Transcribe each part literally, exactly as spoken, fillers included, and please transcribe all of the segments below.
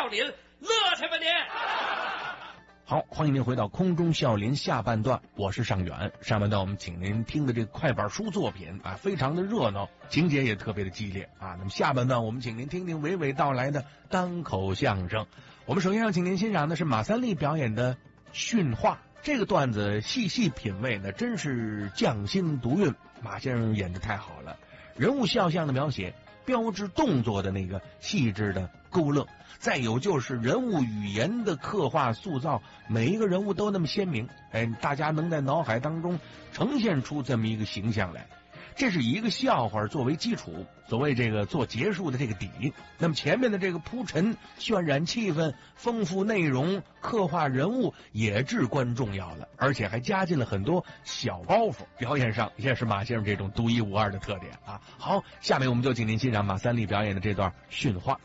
笑林，乐去吧您！ 好，欢迎您回到空中笑林下半段，我是尚远。上半段我们请您听的这个快板书作品啊，非常的热闹，情节也特别的激烈啊。那么下半段我们请您听听娓娓道来的单口相声。我们首先要请您欣赏的是马三立表演的训话。这个段子细细品味呢，真是匠心独运，马先生演得太好了。人物肖像的描写，标志动作的那个细致的勾勒，再有就是人物语言的刻画塑造，每一个人物都那么鲜明，哎，大家能在脑海当中呈现出这么一个形象来。这是一个笑话作为基础，所谓这个做结束的这个底。那么前面的这个铺陈、渲染气氛、丰富内容、刻画人物也至关重要了，而且还加进了很多小包袱，表演上也是马先生这种独一无二的特点啊。好，下面我们就请您欣赏马三立表演的这段训话。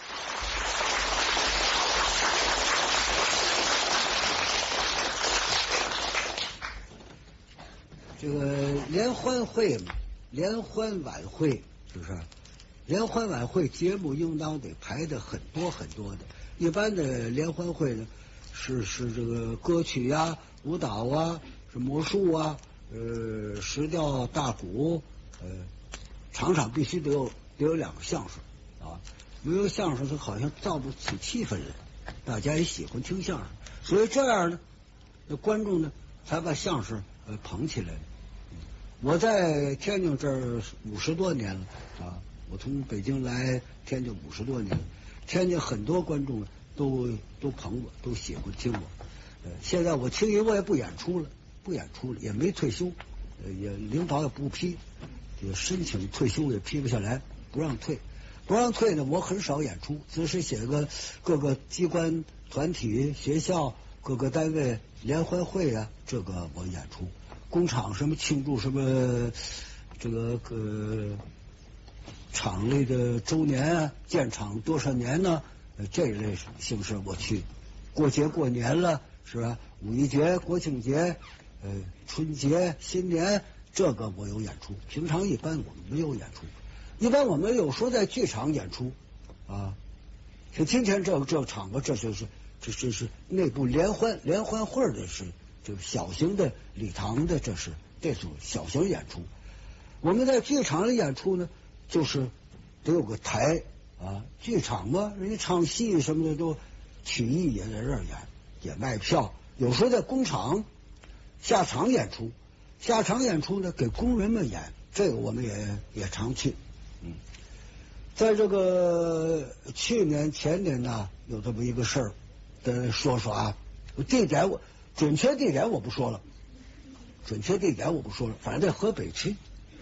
这个联欢会嘛，联欢晚会是不是？联欢晚会节目应当得排的很多很多的。一般的联欢会呢，是是这个歌曲呀、舞蹈啊、是魔术啊、呃石调大鼓，呃，场场必须得有得有两个相声啊，没有相声它好像造不起气氛来，大家也喜欢听相声，所以这样呢，那观众呢才把相声呃捧起来了。我在天津这儿五十多年了啊，我从北京来天津五十多年了，天津很多观众都都捧我，都喜欢听我。呃，现在我轻易我也不演出了，不演出了，也没退休，呃，也领导也不批，这个申请退休也批不下来，不让退，不让退呢，我很少演出，只是写个各个机关、团体、学校、各个单位联欢会啊，这个我演出。工厂什么庆祝什么这个呃厂里的周年啊，建厂多少年呢？呃，这一类形式我去。过节过年了是吧？五一节、国庆节、呃春节、新年，这个我有演出。平常一般我们没有演出，一般我们有时候在剧场演出啊。像今天这个这个场子，这就是这这是内部联欢联欢会的是。这个小型的礼堂的，这是这种小型演出。我们在剧场里演出呢，就是得有个台啊。剧场嘛，人家唱戏什么的都曲艺也在这儿演，也卖票。有时候在工厂下场演出，下场演出呢给工人们演，这个我们也也常去。嗯，在这个去年前年呢，有这么一个事儿，的说说啊，地点我。准确地点我不说了，准确地点我不说了，反正在河北区，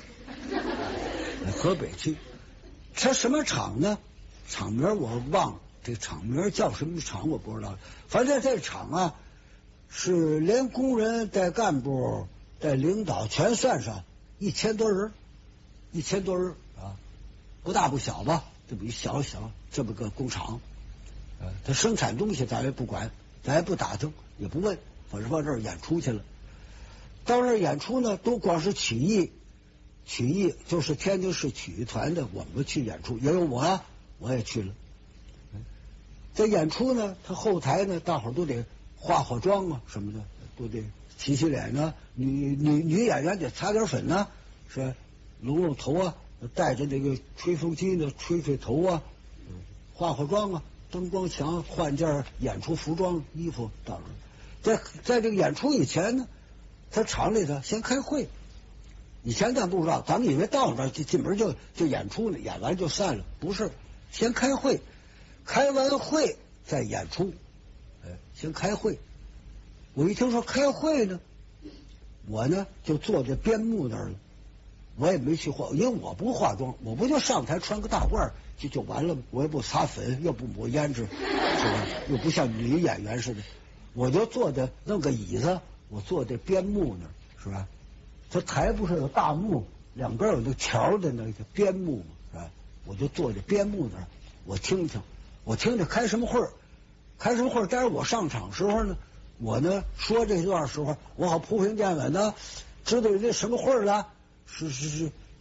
河北区，它什么厂呢？厂名我忘了，这厂名叫什么厂我不知道。反正这厂啊，是连工人带干部带领导全算上一千多人，一千多人啊，不大不小吧，这么一小小这么个工厂，呃，它生产东西咱也不管，咱也不打听，也不问。反正往这儿演出去了，到那儿演出呢，都光是曲艺，曲艺就是天津市曲艺团的，我们去演出，也有我啊，我也去了。这演出呢，他后台呢，大伙儿都得化化妆啊，什么的，都得洗洗脸啊，女女女演员得擦点粉啊，是吧？拢拢头啊，带着那个吹风机呢，吹吹头啊，化化妆啊，灯光墙换件演出服装衣服到这。在在这个演出以前呢，他厂里头先开会。以前咱不知道，咱们以为到那进进门就就演出了，演完就散了，不是，先开会，开完会再演出。哎，先开会。我一听说开会呢，我呢就坐在边幕那儿了，我也没去化，因为我不化妆，我不就上台穿个大褂就就完了吗？我也不擦粉，又不抹胭脂，是吧？又不像女演员似的。我就坐在弄个椅子，我坐在边幕那儿，是吧？这台不是有大幕，两边有那桥的那个边幕嘛，是吧？我就坐在边幕那儿，我听听，我听听开什么会儿，开什么会儿。但是我上场时候呢，我呢说这段时候，我好铺平垫稳的，知道这什么会儿了，是是是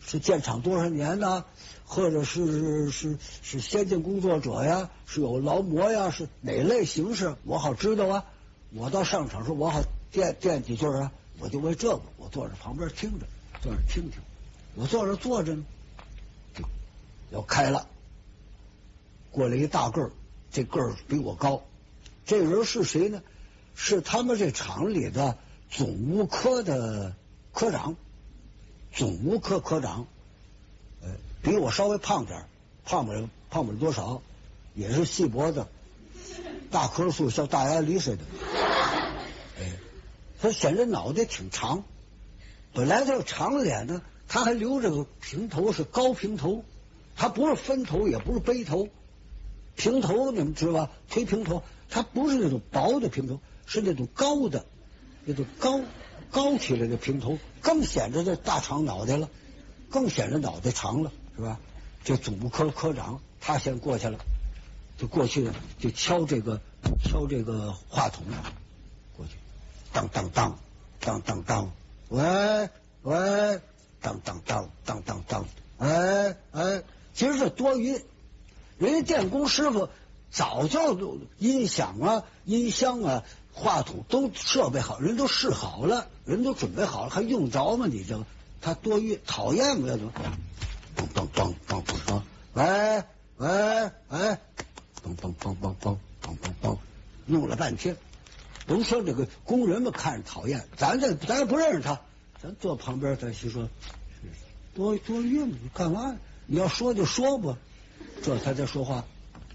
是建厂多少年呢？或者是是是先进工作者呀，是有劳模呀，是哪类形式，我好知道啊。我到上场时候，我好垫垫几句啊，我就为这个，我坐在旁边听着，坐着听听。我坐着坐着呢，就要开了，过来一大个儿，这个儿比我高。这人是谁呢？是他们这厂里的总务科的科长，总务科科长。呃，比我稍微胖点，胖不了胖不了多少，也是细脖子，大棵树，像大牙梨似的。哎，他显着脑袋挺长，本来这个长脸呢，他还留着个平头，是高平头，他不是分头，也不是背头，平头你们知道吧？推平头，他不是那种薄的平头，是那种高的，那种高高起来的平头，更显着这大长脑袋了。更显着脑袋长了，是吧？这总务科科长他先过去了，就过去了，就敲这个敲这个话筒，过去，当当当当当当，喂喂，当当当当当当，哎哎，其实这多余，人家电工师傅早就音响啊、音箱啊、话筒都设备好，人都试好了，人都准备好了，还用着吗？你这。他多余，讨厌不要怎么？嘣嘣嘣嘣嘣嘣，喂喂哎，嘣嘣嘣嘣嘣嘣嘣嘣，弄了半天。甭说这个工人们看着讨厌，咱这咱也不认识他，咱坐旁边咱心说，多多余嘛，你干嘛？你要说就说吧，这才在说话。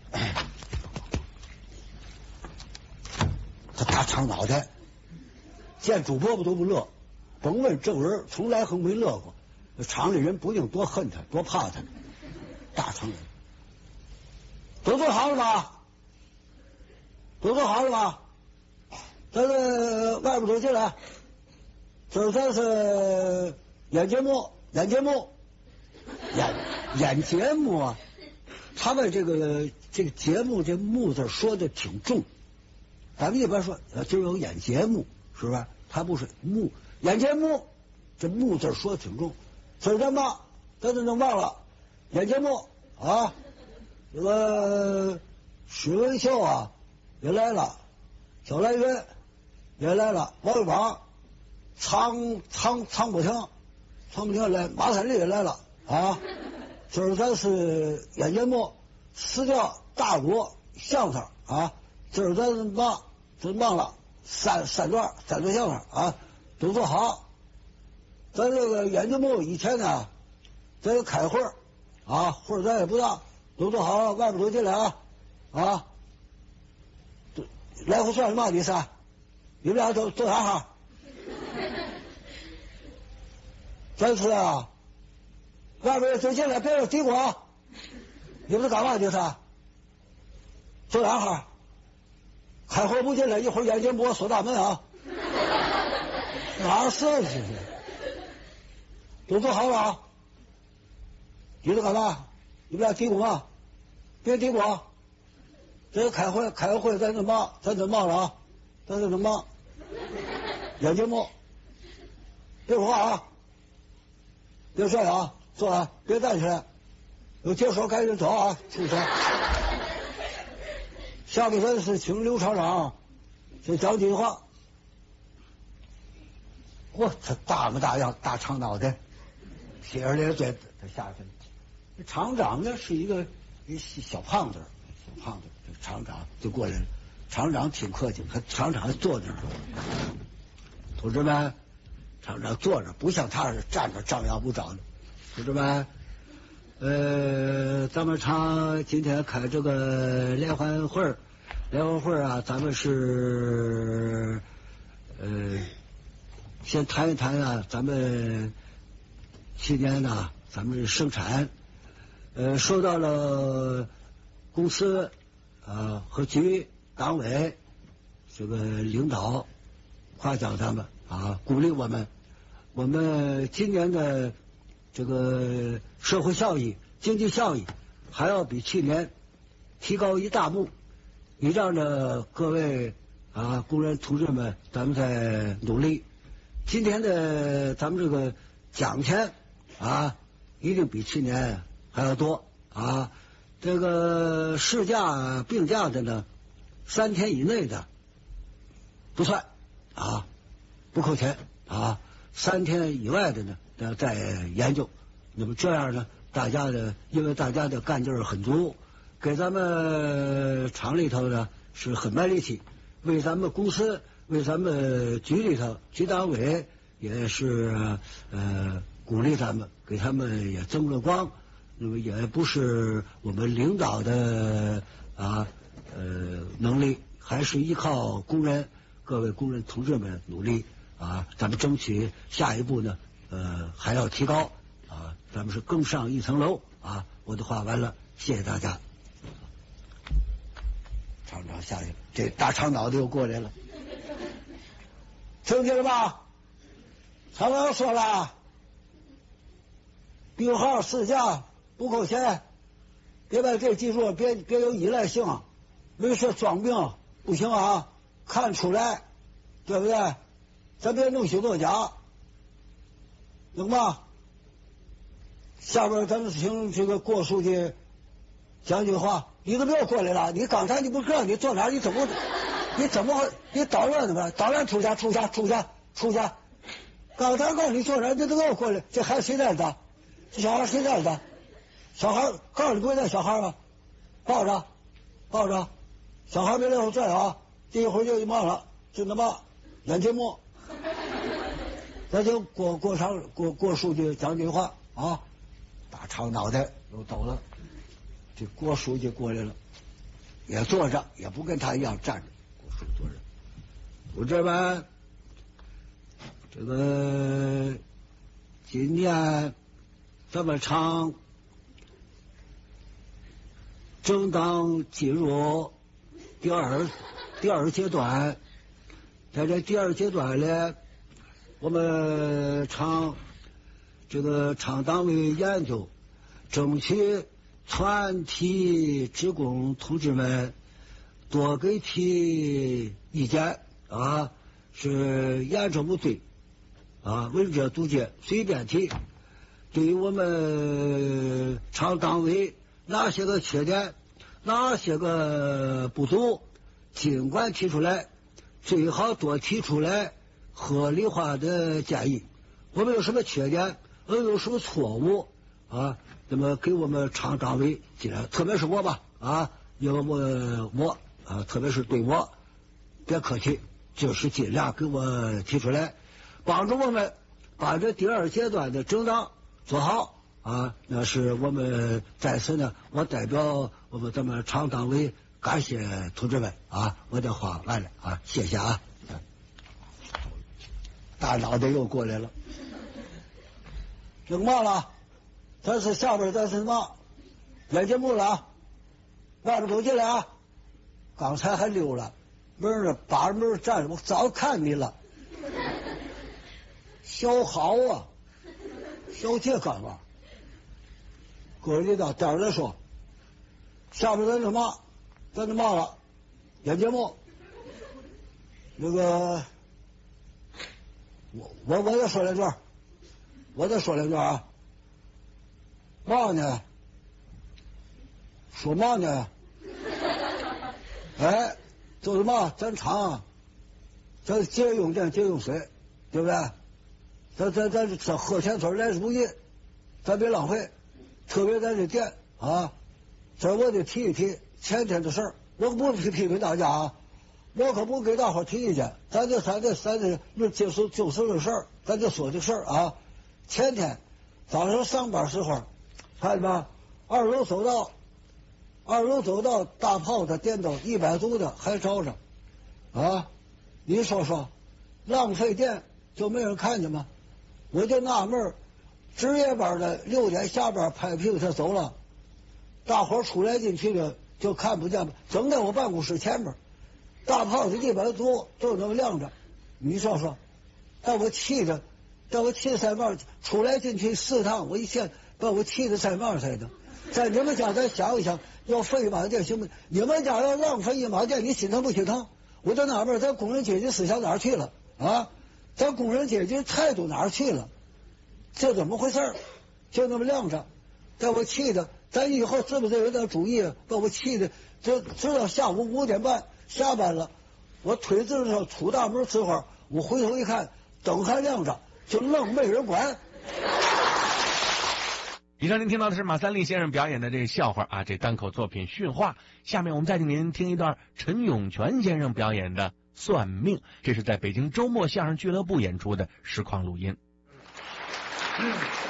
他大长脑袋，见主饽饽都不乐。甭问这人从来横没乐过，厂里人不定多恨他多怕他。大厂人都做好了吧？都做好了吧？咱这外边走进来，这咱是演节目，演节目，演演节目啊！他们这个这个节目这目字说的挺重，咱们一般说今儿有演节目，是吧？他不是目。演节目，这目字说的挺重，今儿咱吧，咱都能忘了。演节目啊，这个史文秀啊也来了，小来源也来了，王玉宝、苍苍苍不听，苍不听来，马三立也来了啊。今儿咱是演节目，撕掉大鼓相声啊，今儿咱忘真忘了三三段三段相声啊。都做好，咱这个演节目以前呢，咱得开会啊，会咱也不大，都做好，外边都进来啊啊！来回算什么意思啊？你们俩都做啥哈？咱是啊，外边都进来，别有嘀咕啊！你们是干嘛的是？做啥哈？开会不进来，一会儿演节目锁大门啊！哪事去？都做好了啊！你们干嘛？你们俩嘀咕嘛？别嘀咕啊！这开会，开个会，咱就忙，咱就忙了啊！咱就忙。演节目，别说话啊！别睡啊！坐啊！别站起来！有结束赶紧走啊！出去。下面咱是请刘厂长先讲几句话。嚯，这大模大样，大长脑袋，撇着咧嘴，他下去了。这厂长呢是一个一小胖子，小胖子，这厂长就过来了。厂长挺客气，他厂长还坐那儿。同志们，厂长坐着，不像他是站着张牙舞爪的。同志们，呃，咱们厂今天开这个联欢会儿，联欢会儿啊，咱们是呃。先谈一谈啊，咱们去年呢，咱们生产呃受到了公司啊和局党委这个领导夸奖咱们啊，鼓励我们。我们今年的这个社会效益、经济效益还要比去年提高一大步，你让着各位啊工人同志们，咱们在努力。今天的咱们这个奖钱啊， 一定比去年还要多啊。这个事假病假的呢，三天以内的不算啊，不扣钱啊。三天以外的呢，要再研究。那么这样呢，大家的因为大家的干劲儿很足，给咱们厂里头呢是很卖力气，为咱们公司、为咱们局里头、局党委也是呃鼓励咱们，给他们也增了光。那么也不是我们领导的啊呃能力，还是依靠工人各位工人同志们努力啊，咱们争取下一步呢呃还要提高啊，咱们是更上一层楼啊。我的话完了，谢谢大家。厂长下去，这大长脑袋又过来了，听见了吧？厂长说了，病号事假不扣钱，别把这记住，别别有依赖性，没事装病不行啊，看出来，对不对？咱别弄虚作假，能吗？下边咱们请这个郭书记讲句话。你怎么又过来了？你刚才你不知道你坐哪儿？你怎么你怎么你捣乱的吧？捣乱出去出去出去出去！刚才告诉你坐哪儿，你怎么又过来？这孩子谁带的？这小孩谁带的？小孩告诉你不会带小孩吗？抱着抱着，小孩别留拽啊！这一会儿就忘了，就那么演节目。咱就郭郭长郭郭书记讲句话啊，大长脑袋又抖了。这郭书记过来了，也坐着，也不跟他一样站着。郭书记坐着，我这边这个今年咱们厂正当进入第二第二阶段，在这第二阶段呢，我们厂这个厂党委研究，争取全体职工同志们多给提意见啊，是严正不对啊，闻者笃结，随便提。对于我们厂党委哪些个缺点，哪些个不足，尽管提出来，最好多提出来合理化的建议。我们有什么缺点，我们有什么错误啊？那么给我们厂党委尽量，特别是我吧啊，因为我我啊，特别是对我，别客气，就是尽量给我提出来，帮助我们把这第二阶段的整党做好啊。那是我们在此呢，我代表我们咱们厂党委感谢同志们啊。我的话完了啊，谢谢啊。大脑袋又过来了，听嘛了？咱是下边，咱是什么？演节目了啊！外边走进来啊！刚才还溜了，门呢把着门站着，我早看你了。小好啊，小姐干嘛？各位领导，待会儿再说。下边咱什么？咱就嘛了？演节目。那个，我我我再说两句，我再说两句啊。嘛呢？说嘛呢？哎，就是嘛，咱厂咱节用电、节用水，对不对？咱咱咱这河前村来之不易，咱别浪费。特别咱这电啊，这我得提一提前天的事儿，我可不是批评大家啊，我可不给大伙提意见。咱这咱这咱这那就事就事论事儿，咱就说这事儿啊。前天早上上班时候。看见吧，二楼走道，二楼走道大炮的电灯一百度的还着着，啊，你说说，浪费电就没人看见吗？我就纳闷，值夜班的六点下班拍屁股他走了，大伙出来进去的就看不见，整在我办公室前边，大炮的一百度就那么亮着，你说说，让我气的，让我气三棒，出来进去四趟，我一见。把我气得三棒似的，在你们家咱想一想，要费一把电行不行？你们家要浪费一把电，你心疼不心疼？我就纳闷，咱工人阶级思想哪儿去了啊？咱工人阶级态度哪儿去了？这怎么回事？ 就那么晾着，在我气的，咱以后是不是有点主意？把我气的，这直到下午五点半下班了，我推自行车出大门时候，我回头一看，灯还亮着，就愣没人管。 以上您听到的是马三立先生表演的这个笑话啊，这单口作品《训话》。下面我们再请您听一段陈永泉先生表演的《算命》，这是在北京周末相声俱乐部演出的实况录音。 嗯，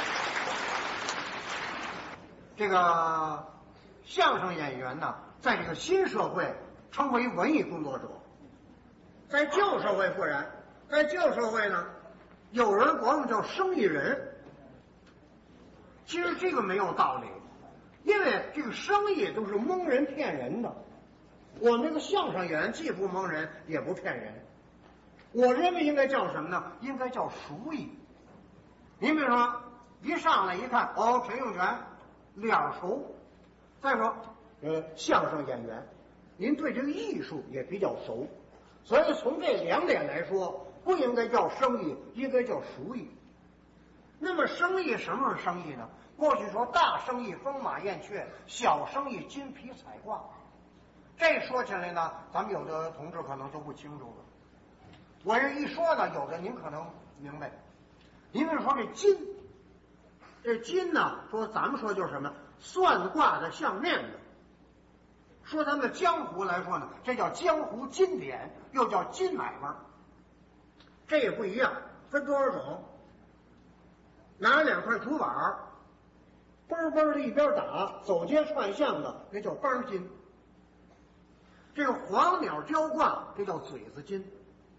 这个相声演员呢，在这个新社会称为文艺工作者，在旧社会不然，在旧社会呢，有人管我们叫生意人。其实这个没有道理，因为这个生意都是蒙人骗人的。我们这个相声演员既不蒙人也不骗人，我认为应该叫什么呢？应该叫熟艺。您比如说，一上来一看，哦，陈永泉脸熟。再说，呃，相声演员，您对这个艺术也比较熟，所以从这两点来说，不应该叫生意，应该叫熟艺。那么生意什么是生意呢？过去说大生意风马燕雀，小生意金皮彩挂。这说起来呢，咱们有的同志可能就不清楚了。我这一说呢，有的您可能明白。您比如说这金，这金呢，说咱们说就是什么，算卦的相面的。说咱们江湖来说呢，这叫江湖金典，又叫金买卖。这也不一样，分多少种。拿两块竹板儿，嘣嘣的一边打，走街串巷的，那叫帮金。这个黄鸟交卦，这叫嘴子金。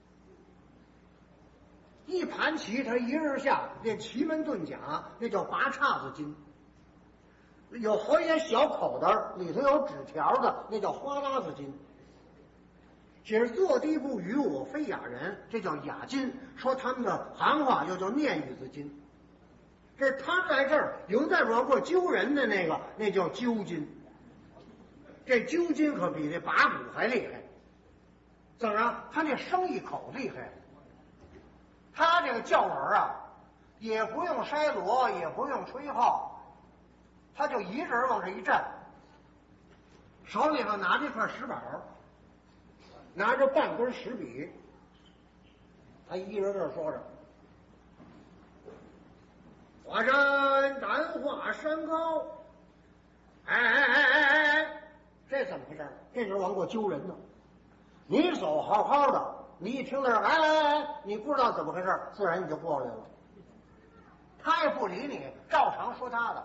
一盘棋，他一日下练奇门遁甲，那叫拔叉子金。有好些小口袋里头有纸条的，那叫花拉子金。其实坐地不语，我非雅人，这叫雅金。说他们的行话又叫念语子金。这他在这儿有在软过揪人的那个，那叫揪金。这揪金可比这拔骨还厉害。怎么着？他那生意口厉害。他这个叫文啊，也不用筛锣，也不用吹号，他就一人往这一站，手里头拿着一块石板，拿着半根石笔，他一人这说着。华山丹华山高，哎哎哎哎哎，这怎么回事？这人往过揪人呢。你走好好的，你一听那哎哎哎，你不知道怎么回事，自然你就过来了。他也不理你，照常说他的。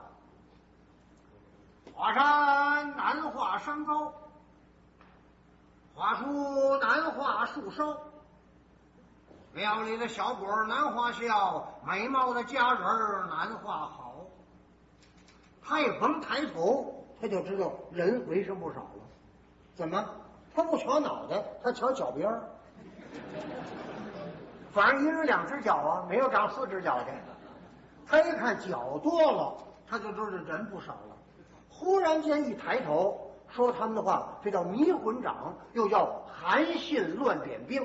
华山南华山高，华树南华树梢。庙里的小鬼儿南华笑，美貌的佳人儿南华好。他也甭抬头，他就知道人为什么不少了。怎么？他不瞧脑袋，他瞧脚边儿。反正一人两只脚啊，没有长四只脚的。他一看脚多了，他就知道人不少了。忽然间一抬头，说他们的话，这叫迷魂掌，又叫韩信乱点兵。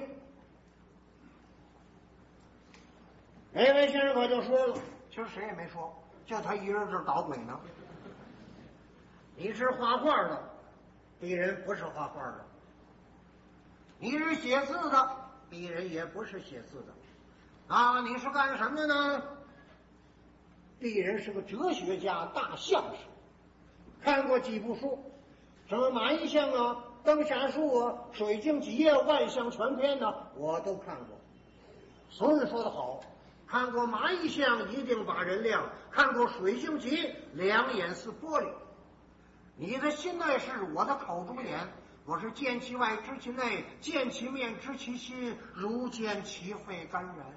那位先生可就说了，其实谁也没说，就他一人这捣鬼呢。你是画画的，鄙人不是画画的；你是写字的，鄙人也不是写字的。啊，你是干什么的呢？鄙人是个哲学家、大相士，看过几部书，什么马一相啊、灯下树啊、水镜集啊、万象全篇呢、啊，我都看过。所以说得好。看过蚂蚁相一定把人亮，看过水晶集两眼似玻璃。你的心内是我的口中言，我是见其外知其内，见其面知其心，如见其肺肝然。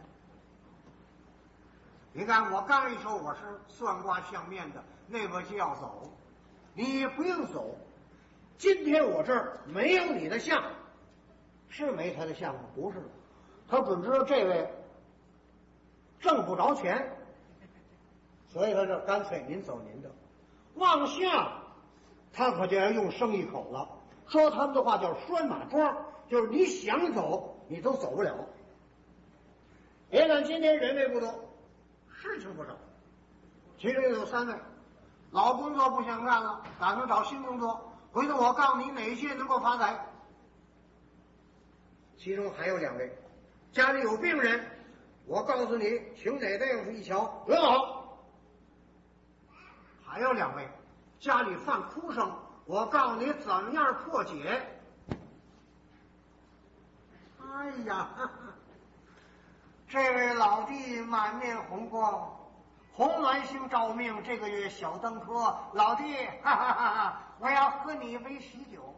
你看我刚一说我是算卦相面的，那边就要走，你不用走。今天我这儿没有你的相，是没他的相吗？不是，他准知道这位挣不着钱，所以他这干脆您走您的。往下他可就要用生意口了，说他们的话叫拴马桩，就是你想走你都走不了。别看今天人为不多，事情不少， 其中有三位，老工作不想干了，打算找新工作。回头我告诉你哪些能够发财。其中还有两位，家里有病人，我告诉你，请哪大夫一瞧很好。还有两位，家里犯哭声，我告诉你怎么样破解。哎呀，哈哈，这位老弟满面红光，红鸾星照命，这个月小登科，老弟，哈哈哈哈，我要喝你一杯喜酒。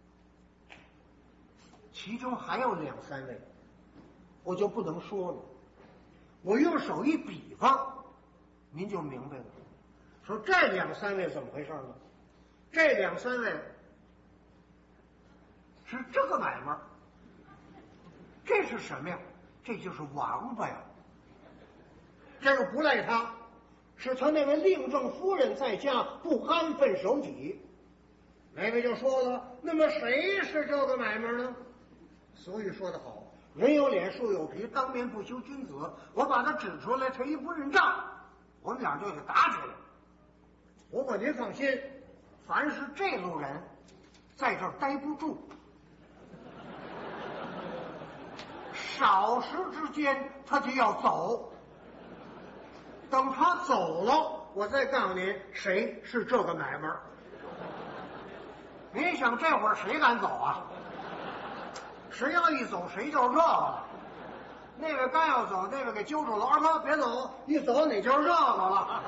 其中还有两三位，我就不能说了，我用手一比方，您就明白了。说这两三位怎么回事呢？这两三位是这个买卖，这是什么呀？这就是王八呀！这个不赖他，是他那位令正夫人在家不安分守己。哪位就说了，那么谁是这个买卖呢？俗语说得好，人有脸树有皮，当面不求君子。我把他指出来，他一不认账，我们俩就得打起来。不过您放心，凡是这路人，在这儿待不住，少时之间他就要走。等他走了，我再告诉您谁是这个买卖。您想这会儿谁敢走啊？谁要一走，谁就是这个了。那个刚要走，那个给揪住了，二哥别走，一走你就是这个了。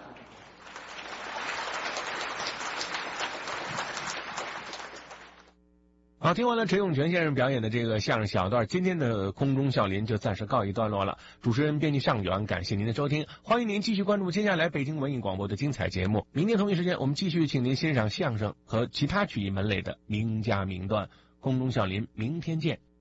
好，听完了陈永泉先生表演的这个相声小段，今天的空中笑林就暂时告一段落了。主持人编辑尚远，感谢您的收听，欢迎您继续关注接下来北京文艺广播的精彩节目。明天同一时间，我们继续请您欣赏相声和其他曲艺门类的名家名段。空中笑林，明天见。